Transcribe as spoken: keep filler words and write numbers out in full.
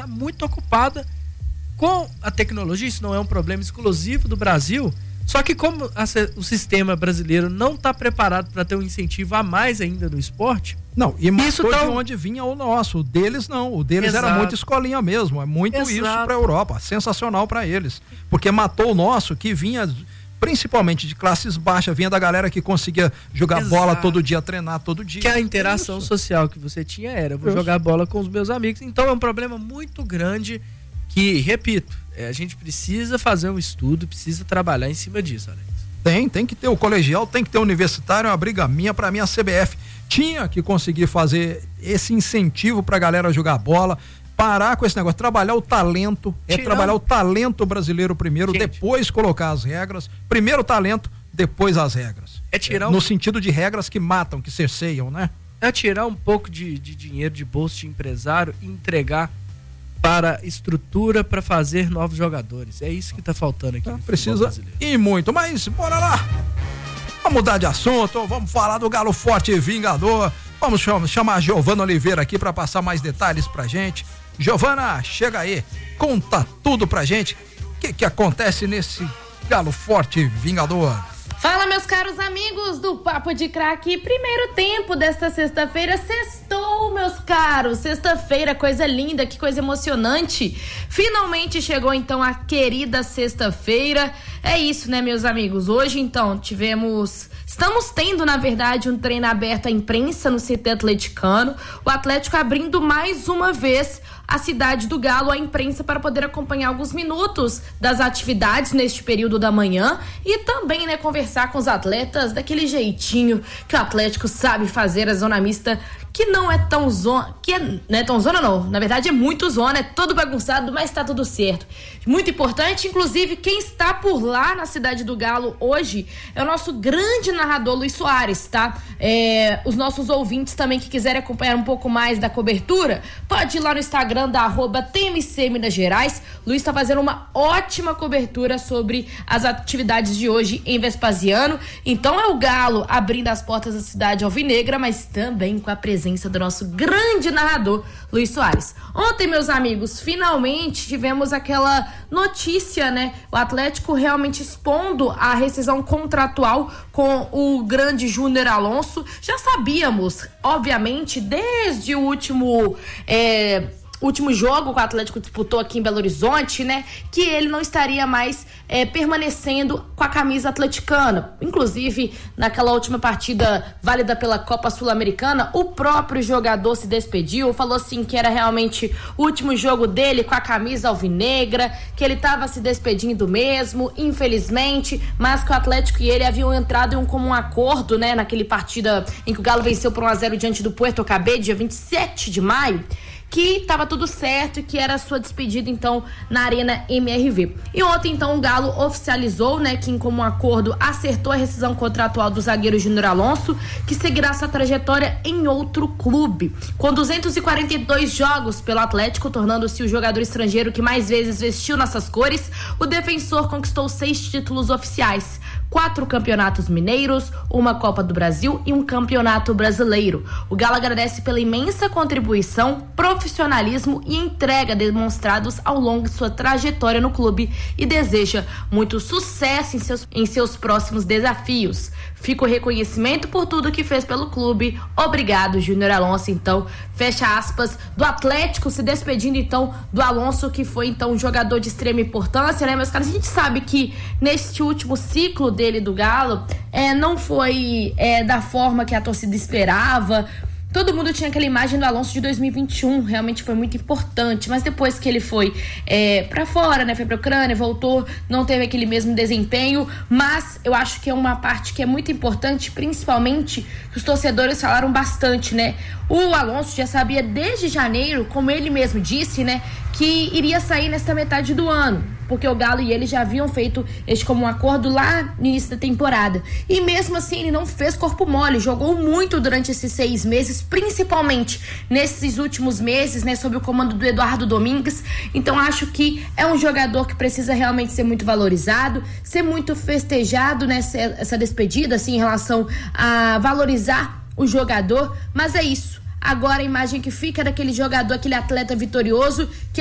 está muito ocupada com a tecnologia. Isso não é um problema exclusivo do Brasil, só que como a, o sistema brasileiro não está preparado para ter um incentivo a mais ainda no esporte. Não, e isso tá tá de onde vinha o nosso, o deles não, o deles Exato. Era muito escolinha mesmo, é muito Exato. Isso para a Europa, sensacional para eles, porque matou o nosso que vinha principalmente de classes baixas, vinha da galera que conseguia jogar Exato. bola todo dia, treinar todo dia. Que a interação Isso. social que você tinha era, eu vou Isso. jogar bola com os meus amigos. Então é um problema muito grande que, repito, é, a gente precisa fazer um estudo, precisa trabalhar em cima disso, Alex. Tem, tem que ter o colegial, tem que ter o universitário, é uma briga minha, pra mim a C B F tinha que conseguir fazer esse incentivo pra galera jogar bola, parar com esse negócio, trabalhar o talento, é Tirar... trabalhar o talento brasileiro primeiro, gente. Depois colocar as regras, primeiro o talento, depois as regras. É tirar é, um... No sentido de regras que matam, que cerceiam, né? É tirar um pouco de, de dinheiro de bolso de empresário e entregar para estrutura para fazer novos jogadores. É isso que está faltando aqui. É, precisa e muito, mas bora lá. Vamos mudar de assunto, vamos falar do Galo Forte Vingador. Vamos chamar a Giovana Oliveira aqui para passar mais detalhes pra gente. Giovana, chega aí, conta tudo pra gente. O que que acontece nesse Galo Forte Vingador? Fala, meus caros amigos do Papo de Craque. Primeiro tempo desta sexta-feira, sextou, meus caros. Sexta-feira, coisa linda, que coisa emocionante. Finalmente chegou, então, a querida sexta-feira. É isso, né, meus amigos? Hoje, então, tivemos... Estamos tendo, na verdade, um treino aberto à imprensa no C T atleticano. O Atlético abrindo mais uma vez a cidade do Galo à imprensa para poder acompanhar alguns minutos das atividades neste período da manhã e também, né, conversar com os atletas daquele jeitinho que o Atlético sabe fazer, a zona mista, que não é tão zona, que é, não é tão zona não, na verdade é muito zona, é todo bagunçado, mas tá tudo certo. Muito importante, inclusive, quem está por lá na cidade do Galo hoje é o nosso grande narrador Luiz Soares, tá? É, os nossos ouvintes também que quiserem acompanhar um pouco mais da cobertura, pode ir lá no Instagram da arroba T M C Minas Gerais. Luiz está fazendo uma ótima cobertura sobre as atividades de hoje em Vespasiano. Então é o Galo abrindo as portas da cidade alvinegra, mas também com a presença do nosso grande narrador Luiz Soares. Ontem, meus amigos, finalmente tivemos aquela notícia, né? O Atlético realmente expondo a rescisão contratual com o grande Júnior Alonso. Já sabíamos, obviamente, desde o último... É, último jogo que o Atlético disputou aqui em Belo Horizonte, né, que ele não estaria mais é, permanecendo com a camisa atleticana. Inclusive, naquela última partida válida pela Copa Sul-Americana, o próprio jogador se despediu, falou assim que era realmente o último jogo dele com a camisa alvinegra, que ele estava se despedindo mesmo, infelizmente, mas que o Atlético e ele haviam entrado em um comum acordo, né, naquele partida em que o Galo venceu por um a zero diante do Puerto Cabé, dia vinte e sete de maio, que estava tudo certo e que era a sua despedida, então, na Arena M R V. E ontem, então, o Galo oficializou, né, que em comum acordo acertou a rescisão contratual do zagueiro Júnior Alonso, que seguirá sua trajetória em outro clube. Com duzentos e quarenta e dois jogos pelo Atlético, tornando-se o jogador estrangeiro que mais vezes vestiu nossas cores, o defensor conquistou seis títulos oficiais, quatro campeonatos mineiros, uma Copa do Brasil e um campeonato brasileiro. O Galo agradece pela imensa contribuição, profissionalismo e entrega demonstrados ao longo de sua trajetória no clube e deseja muito sucesso em seus, em seus próximos desafios. Fica o reconhecimento por tudo que fez pelo clube. Obrigado, Júnior Alonso. Então, fecha aspas, do Atlético se despedindo, então, do Alonso, que foi, então, um jogador de extrema importância, né, meus caras? A gente sabe que neste último ciclo dele do Galo, é, não foi é, da forma que a torcida esperava. Todo mundo tinha aquela imagem do Alonso de dois mil e vinte e um, realmente foi muito importante, mas depois que ele foi é, pra fora, né, foi pra Ucrânia, voltou, não teve aquele mesmo desempenho, mas eu acho que é uma parte que é muito importante, principalmente que os torcedores falaram bastante, né? O Alonso já sabia desde janeiro, como ele mesmo disse, né, que iria sair nesta metade do ano, porque o Galo e ele já haviam feito este como um acordo lá no início da temporada. E mesmo assim ele não fez corpo mole, jogou muito durante esses seis meses, principalmente nesses últimos meses, né, sob o comando do Eduardo Domingues. Então acho que é um jogador que precisa realmente ser muito valorizado, ser muito festejado nessa essa despedida, assim, em relação a valorizar o jogador. Mas é isso. Agora a imagem que fica daquele jogador, aquele atleta vitorioso, que